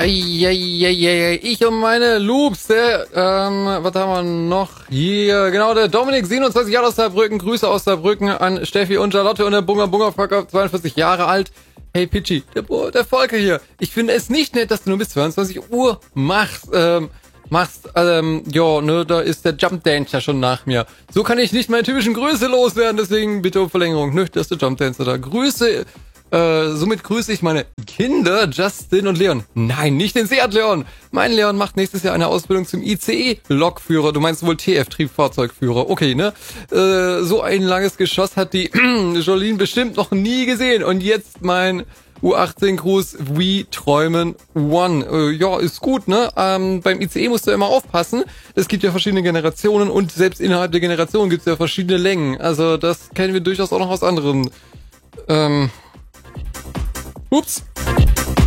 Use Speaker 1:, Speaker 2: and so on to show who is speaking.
Speaker 1: Eieieiei, ich und meine Loops, was haben wir noch hier? Genau, der Dominik, 27 Jahre aus Saarbrücken, Grüße aus Saarbrücken an Steffi und Charlotte und der Bunga-Bunga-Fucker, 42 Jahre alt. Hey Pitchy, der Volker hier. Ich finde es nicht nett, dass du nur bis 22 Uhr machst, da ist der Jump Dancer schon nach mir. So kann ich nicht meine typischen Grüße loswerden, deswegen bitte um Verlängerung. Nö, das ist der Jump Dancer da. Grüße, somit grüße ich meine Kinder, Justin und Leon. Nein, nicht den Seat Leon. Mein Leon macht nächstes Jahr eine Ausbildung zum ICE-Lokführer. Du meinst wohl TF-Triebfahrzeugführer. Okay, ne? So ein langes Geschoss hat die Jolene bestimmt noch nie gesehen. Und jetzt mein U18-Gruß, We Träumen One. Ja, ist gut, ne? Beim ICE musst du immer aufpassen. Es gibt ja verschiedene Generationen und selbst innerhalb der Generation gibt es ja verschiedene Längen. Also das kennen wir durchaus auch noch aus anderen. Ups.